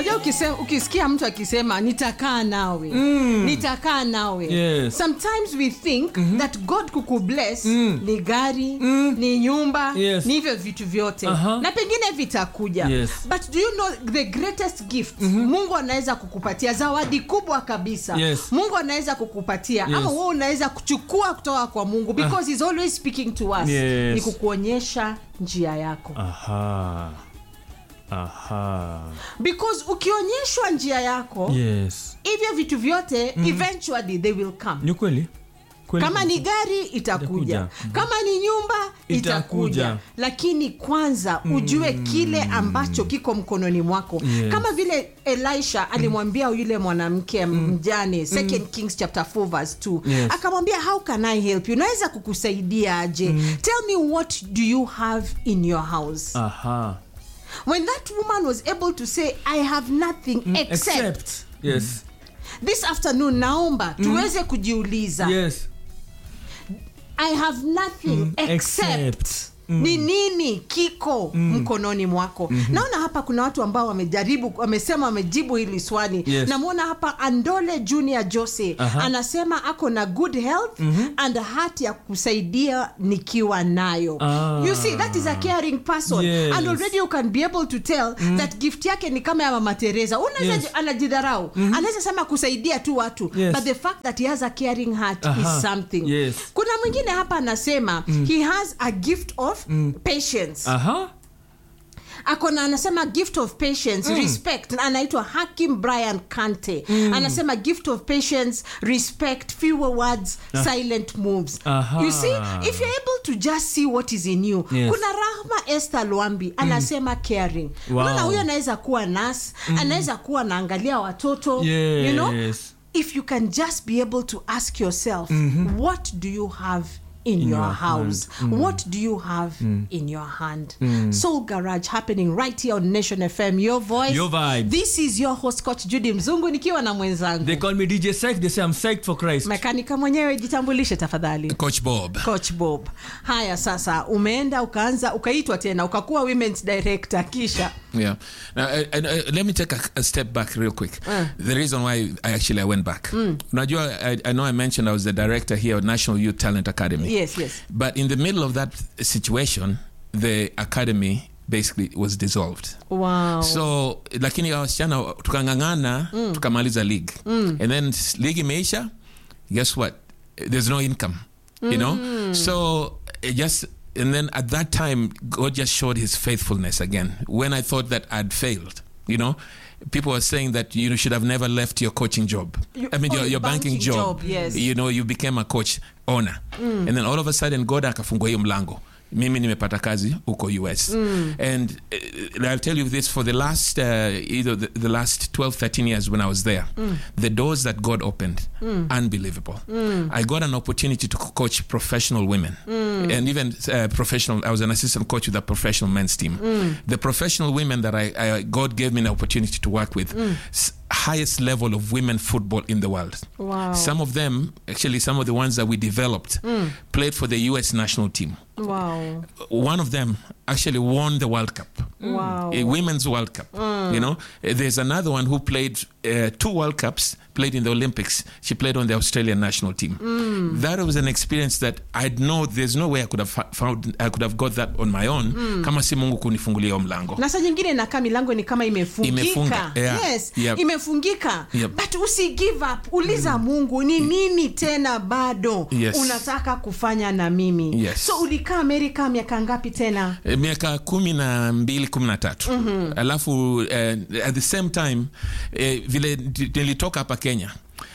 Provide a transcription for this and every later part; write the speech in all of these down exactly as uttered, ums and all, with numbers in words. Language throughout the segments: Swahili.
Unajua ukisema ukisikia mtu akisema nitakaa nawe, mm. nitakaa nawe. Yes. Sometimes we think mm-hmm. that God kukubless mm. ni gari, mm. ni nyumba, yes. ni hivyo vitu vyote. Uh-huh. Na pengine vitakuja. Yes. But do you know the greatest gift mm-hmm. Mungu anaweza kukupatia zawadi kubwa kabisa. Yes. Mungu anaweza kukupatia yes. ama wewe unaweza kuchukua kutoka kwa Mungu because uh. he's always speaking to us. Yes. Ni kukuonyesha njia yako. Aha. Aha. Because ukionyeshwa njia yako, yes. hivyo vitu vyote mm. eventually they will come. Ni kweli? Kweli. Kama ni gari itakuja, itakuja. Kama ni nyumba itakuja, itakuja. Lakini kwanza ujue mm. kile ambacho kiko mkononi mwako. Yes. Kama vile Elisha alimwambia mm. yule mwanamke mjane, second mm. Kings chapter four verse two. Yes. Akamwambia, how can I help you? Naweza kukusaidia aje? Mm. Tell me, what do you have in your house? Aha. When that woman was able to say, I have nothing mm, except, except. Yes. This afternoon naomba mm. tuweze kujiuliza. Yes. I have nothing mm, except, except. Mm. Ni nini kiko mm. mkononi mwako? Mm-hmm. Naona hapa kuna watu ambao wamejaribu, wamesema wamejibu hili swali. Yes. Namuona hapa Andole Junior Jose. Uh-huh. Anasema ako na good health mm-hmm. and a heart ya kusaidia nikiwa nayo. Ah. You see, that is a caring person. Yes. And already you can be able to tell mm. that gift yake ni kama ya Mama Teresa. Unaweza yes. anajidharau. Mm-hmm. Anaweza sema kusaidia tu watu. Yes. But the fact that he has a caring heart uh-huh. is something. Yes. Kuna mwingine hapa anasema mm. he has a gift of Mm. patience. Aha. Akona anasema gift of patience, mm. respect. Anaitwa Hakim Brian Kante. Mm. Anasema gift of patience, respect, fewer words, ah. silent moves. Aha. You see, if you're able to just see what is in you. Yes. Kuna Rahma Esther Luambi anasema mm. caring. Wow. Unaona huyo anaweza kuwa nurse, mm. anaweza kuwa anaangalia watoto, yes. you know? If you can just be able to ask yourself, mm-hmm. what do you have in, in your, your house? Mm. What do you have mm. in your hand? Mm. Soul Garage happening right here on Nation F M. Your voice. Your vibe. This is your host Coach Judy Mzungu nikiwa na mwenzangu. They call me D J Psych. They say I'm psyched for Christ. Mekanika mwenyewe, jitambulishe tafadhali. Coach Bob. Coach Bob. Haya sasa umeenda ukaanza ukaitwa tena ukakuwa women's director kisha. Yeah. Now, uh, uh, let me take a, a step back real quick. Uh. The reason why I actually I went back. Mm. Unajua, I, I know I mentioned I was the director here at National Youth Talent Academy. Yes, yes. But in the middle of that situation, the academy basically was dissolved. Wow. So, lakini wasichana tukangangana, mm. tukamaliza league. Mm. And then league imeisha, guess what? There's no income, mm. you know? So, it just... And then at that time, God just showed his faithfulness again. When I thought that I'd failed, you know, people were saying that you should have never left your coaching job. You, I mean, your, your banking, banking job. job yes. You know, you became a coach owner. Mm. And then all of a sudden, God akafungua hiyo mlango. Mimi nimepata kazi uko U S. Mm. And uh, I'll tell you this, for the last, uh, either the, the last twelve, thirteen years when I was there, mm. the doors that God opened, mm. unbelievable. Mm. I got an opportunity to coach professional women. Mm. And even uh, professional, I was an assistant coach with a professional men's team. Mm. The professional women that I, I, God gave me an opportunity to work with, mm. s- highest level of women football in the world. Wow. Some of them, actually some of the ones that we developed, mm. played for the U S national team. Wow. One of them actually won the World Cup. Wow. A Women's World Cup. Mm. You know, there's another one who played uh, two World Cups, played in the Olympics. She played on the Australian national team. Mm. That was an experience that I'd know there's no way I could have found, I could have got that on my own. Mm. Kama si Mungu kunifungulia mlango. Na saa nyingine na kama milango ni kama imefungika. Imefunga. Yeah. Yes, yep. imefungika. Yep. But usi give up. Uliza mm. Mungu, ni nini tena bado yes. unataka kufanya na mimi? Yes. So ulikaa Amerika miaka ngapi tena? E, miaka kumi na mbili, kumi na tatu. Mm-hmm. Alafu, uh, at the same time, uh, vile nilitoka hapa Kenya,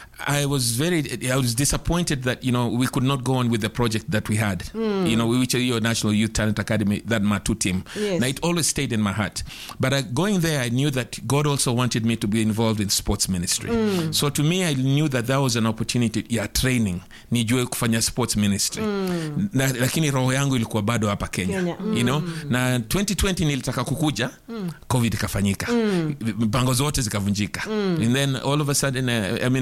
I was very, I was disappointed that, you know, we could not go on with the project that we had, mm. you know, which is your National Youth Talent Academy, that Matu team. Yes. Now, it always stayed in my heart. But uh, going there, I knew that God also wanted me to be involved in sports ministry. Mm. So to me, I knew that that was an opportunity, yeah, training, nijue kufanya sports ministry. Mm. Na, lakini roho yangu ilikuwa bado hapa Kenya, Kenya. Mm. You know, na twenty twenty nilitaka kukuja, mm. COVID ikafanyika. Mm. Mpango zote zikavunjika. Mm. And then all of a sudden, uh, I mean,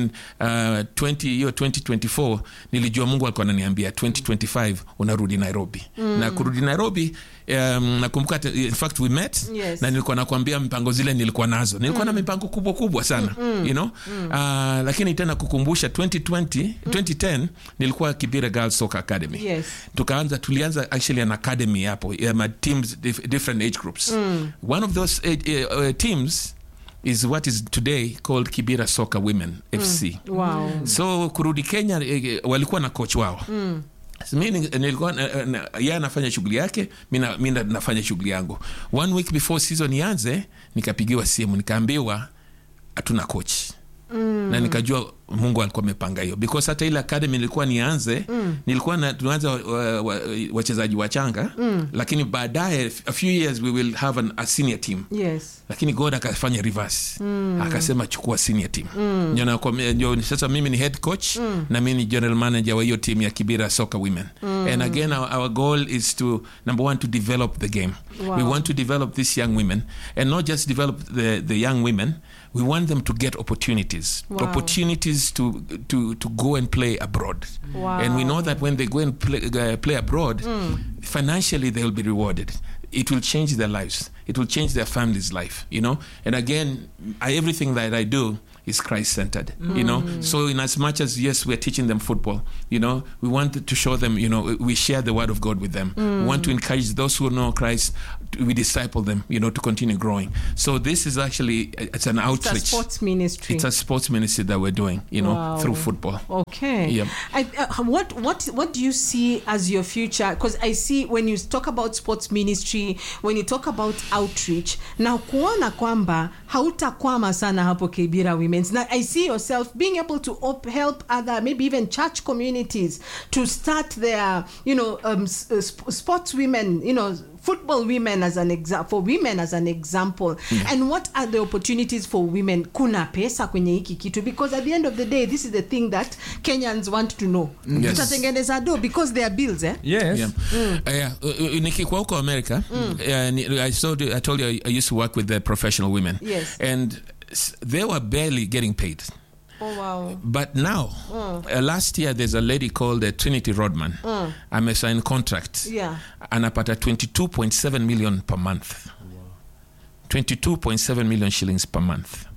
uh, twenty hiyo twenty twenty-four nilijua Mungu alikuwa ananiambia twenty twenty-five unarudi Nairobi. Mm. Na kurudi Nairobi um, nakumbuka in fact we met, yes. Na nilikuwa nakwambia mpango zile nilikuwa nazo. Nilikuwa mm. na mipango kubwa kubwa sana, mm-hmm. you know. Mm. Uh, lakini tena kukumbusha twenty twenty, mm. twenty ten nilikuwa Kibera Girls Soccer Academy. Yes. Tukaanza tulianza actually an academy hapo, um, teams dif- different age groups. Mm. One of those uh, uh, teams is what is today called Kibera Soccer Women F C. Mm. Wow. So kurudi Kenya uh, walikuwa na coach wao. Mm. Mimi nilikuwa yeye anafanya shughuli yake, mimi mimi nafanya shughuli yangu. One week before season ianze nikapigiwa simu nikaambiwa hatuna coach. Mm. Na nikajua Mungu alikuwa amepanga hiyo, because hata ile academy nilikuwa nianze, mm. nilikuwa na tuanza wachezaji wachanga, mm. lakini baadaye a few years we will have an, a senior team. Yes. Lakini God akafanya reverse. Mm. Akasema chukua senior team. Mm. Ndio ndio sasa mimi ni head coach, mm. na mimi ni general manager wa hiyo team ya Kibera Soccer Women. Mm. And again our, our goal is to number one to develop the game. Wow. We want to develop these young women, and not just develop the the young women, we want them to get opportunities. Wow. Opportunities to to to go and play abroad. Wow. And we know that when they go and play, uh, play abroad, mm. financially they will be rewarded. It will change their lives. It will change their family's life, you know. And again, I, everything that I do is Christ-centered, mm. you know. So in as much as, yes, we're teaching them football, you know, we want to show them, you know, we share the word of God with them. Mm. We want to encourage those who know Christ, we disciple them, you know, to continue growing. So this is actually, it's an outreach. It's a sports ministry. It's a sports ministry that we're doing, you know, wow. through football. Okay. Yeah. I, uh, what what what do you see as your future? Because I see when you talk about sports ministry, when you talk about outreach, na kuona kwamba hautakwama sana hapo Kibera Women's. Now I see yourself being able to op- help other, maybe even church communities to start their, you know, um, sp- sports women, you know, football women as an example, for women as an example. Mm. And what are the opportunities for women? Kuna pesa kwenye hiki kitu? Because at the end of the day, this is the thing that Kenyans want to know. Yes. Tutatengeneza do because they are bills, eh? Yes. Yeah. Mm. Uh, yeah. Uh, nikikuwa huko America, mm. uh, I, told you, I told you I used to work with the professional women. Yes. And they were barely getting paid. Oh, wow. But now, mm. uh, last year, there's a lady called uh, Trinity Rodman. Mm. I'm a signed contract. Yeah. Anapata twenty-two point seven million per month. Wow. twenty-two point seven million shillings per month.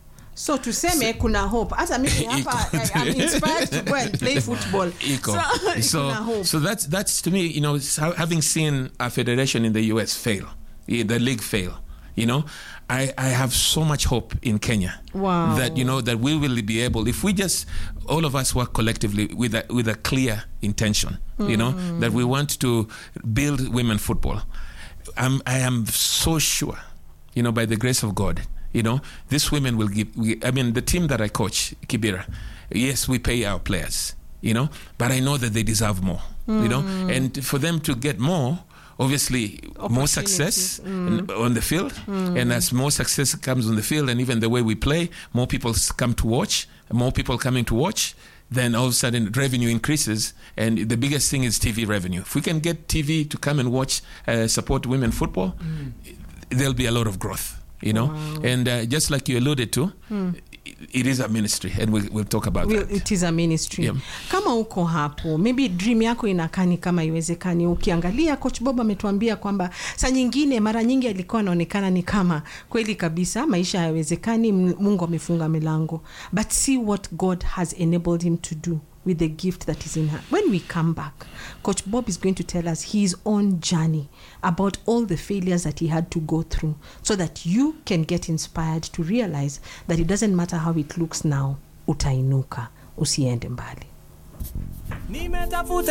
So tuseme kuna hope. Hata mimi hapa I'm inspired to go and play football. Eco. So, so, hope. so that's that's to me, you know, having seen a federation in the U S fail, the league fail, you know, I, I have so much hope in Kenya. Wow. That, you know, that we will be able, if we just, all of us work collectively with a, with a clear intention, mm. you know, that we want to build women football. I'm, I am so sure, you know, by the grace of God, you know, these women will give, we, I mean, the team that I coach, Kibera, yes, we pay our players, you know, but I know that they deserve more, mm. you know, and for them to get more, obviously more success mm. on the field, mm. and as more success comes on the field, and even the way we play, more people come to watch, more people coming to watch, then all of a sudden revenue increases, and the biggest thing is T V revenue. If we can get T V to come and watch, uh, support women football, mm. there'll be a lot of growth, you know. Wow. And uh, just like you alluded to, mm. it is a ministry, and we'll, we'll talk about we'll, that. It is a ministry. Yeah. Kama uko hapo, maybe dream yako inakani kama iwezekani. Ukiangalia Coach Bob ametuambia kwamba saa nyingine, mara nyingi alikuwa anaonekana ni kama kweli kabisa maisha hayawezekani, Mungu amefunga milango. But see what God has enabled him to do with the gift that is in her. When we come back, Coach Bob is going to tell us his own journey about all the failures that he had to go through, so that you can get inspired to realize that it doesn't matter how it looks now, utainuka, usiende mbali.